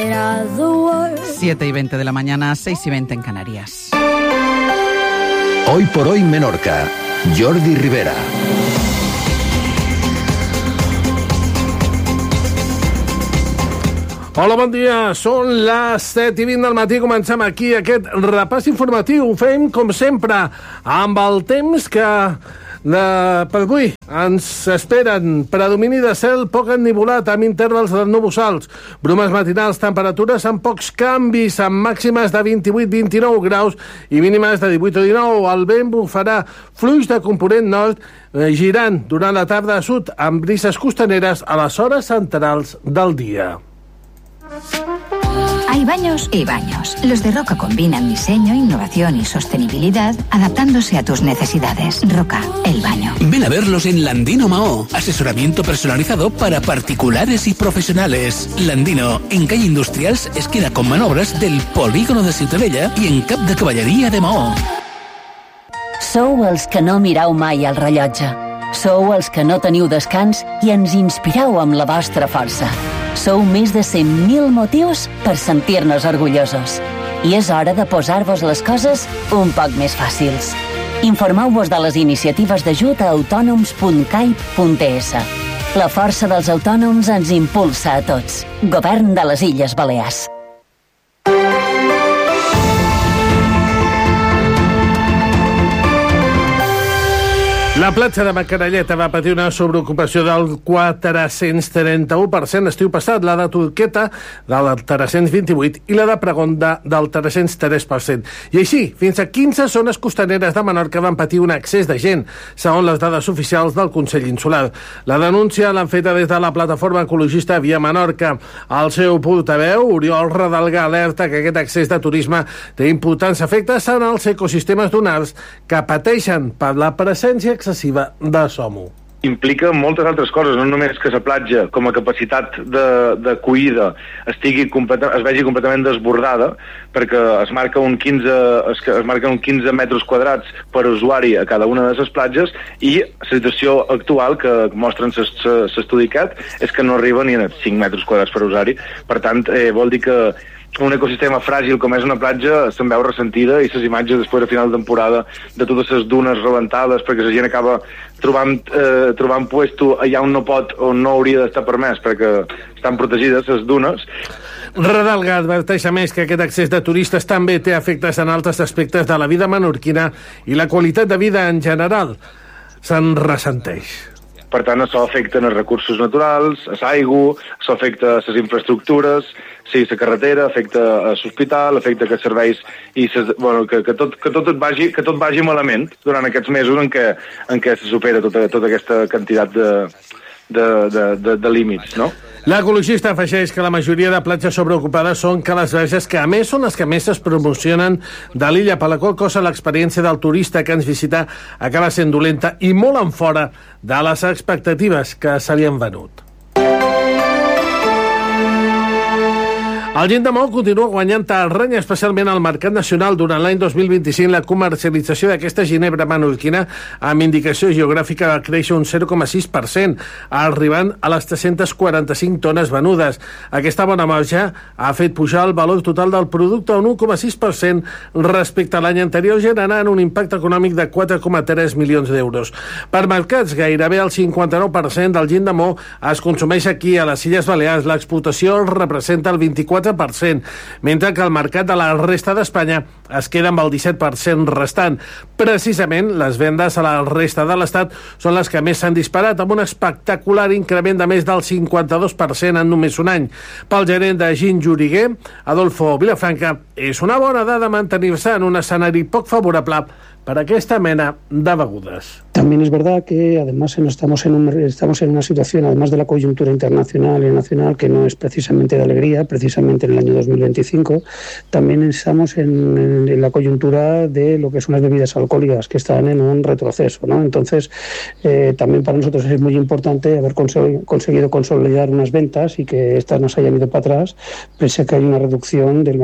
7:20 de la mañana, 6:20 en Canarias. Hoy por hoy Menorca. Jordi Rivera. Hola, bon dia. Són les 7:20 del matí. Comencem aquí aquest repàs informatiu. Ho fem, com sempre, amb el temps que per avui ens esperen. Predomini de cel poc ennivolat, amb intervals de núvols alts, brumes matinals, temperatures amb pocs canvis, amb màximes de 28-29 graus i mínimes de 18 o 19. El vent bufarà fluix de component nord, girant durant la tarda a sud, amb brises costaneres a les hores centrals del dia. Hay baños y baños. Los de Roca combinan diseño, innovación y sostenibilidad, adaptándose a tus necesidades. Roca, el baño. Ven a verlos en Landino Mahó. Asesoramiento personalizado para particulares y profesionales. Landino, en calle Industrials, esquina con manobras del Polígono de Ciutadella i en Cap de Cavalleria de Mahó. Sou els que no mireu mai el rellotge. Sou els que no teniu descans i ens inspireu amb la vostra força. Sou més de 100.000 motius per sentir-nos orgullosos. I és hora de posar-vos les coses un poc més fàcils. Informeu-vos de les iniciatives d'ajut a autònoms.caip.es. La força dels autònoms ens impulsa a tots. Govern de les Illes Balears. La platja de Macarelleta va patir una sobreocupació del 431% l'estiu passat, la de Turqueta del 328% i la de Pregonda del 303%. I així, fins a 15 zones costaneres de Menorca van patir un excés de gent, segons les dades oficials del Consell Insular. La denúncia l'han feta des de la plataforma ecologista Via Menorca. El seu portaveu, Oriol Radalga, alerta que aquest excés de turisme té importants efectes en els ecosistemes dunars que pateixen per la presència excessiva de SOMO. Implica moltes altres coses, no només que la platja com a capacitat d'acollida es vegi completament desbordada, perquè es marquen uns 15 metres quadrats per usuari a cada una de les platges, i la situació actual que mostren l'estudi aquest és que no arriba ni a 5 metres quadrats per usuari. Per tant, vol dir que un ecosistema fràgil com és una platja se'n veu ressentida, i les imatges després a final de temporada de totes les dunes rebentades perquè la gent acaba trobant puesto allà on no pot, on no hauria d'estar permès perquè estan protegides les dunes. Radalga adverteix a més que aquest excés de turistes també té efectes en altres aspectes de la vida menorquina i la qualitat de vida en general se'n ressenteix. Per tant, això afecta els recursos naturals, l'aigua, això afecta les infraestructures, la carretera, afecta l'hospital, afecta que els serveis i que tot vagi malament durant aquests mesos en què se supera tota aquesta quantitat de límits, no? L'ecologista afegeix que la majoria de platges sobreocupades són Cales Verges, que a més són les que més es promocionen de l'illa, per la qual cosa l'experiència del turista que ens visita acaba sent dolenta i molt en fora de les expectatives que se li han venut. El gin de Maó continua guanyant terreny, especialment al mercat nacional. Durant l'any 2025, la comercialització d'aquesta ginebra menorquina amb indicació geogràfica va créixer un 0,6%, arribant a les 345 tones venudes. Aquesta bona marxa ha fet pujar el valor total del producte un 1,6% respecte a l'any anterior, generant un impacte econòmic de 4,3 milions d'euros. Per mercats, gairebé el 59% del gin de Maó es consumeix aquí, a les Illes Balears. L'exportació representa el 24%, mentre que el mercat de la resta d'Espanya es queda amb el 17% restant. Precisament, les vendes a la resta de l'Estat són les que més s'han disparat, amb un espectacular increment de més del 52% en només un any. Pel gerent de Gin Juriguer, Adolfo Vilafranca, és una bona dada mantenir-se en un escenari poc favorable para aquesta mena de begudes. También es verdad que además estamos en una situación, además de la coyuntura internacional y nacional, que no es precisamente de alegría. Precisamente en el año 2025 también estamos en la coyuntura de lo que son las bebidas alcohólicas, que están en un retroceso, ¿no? Entonces también para nosotros es muy importante haber conseguido consolidar unas ventas y que estas no se hayan ido para atrás, pese a que hay una reducción del